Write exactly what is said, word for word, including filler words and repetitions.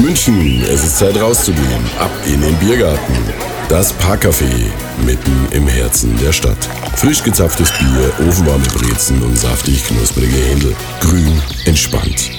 München, es ist Zeit rauszugehen. Ab in den Biergarten. Das Parkcafé, mitten im Herzen der Stadt. Frisch gezapftes Bier, ofenwarme Brezen und saftig knusprige Händel. Grün, entspannt.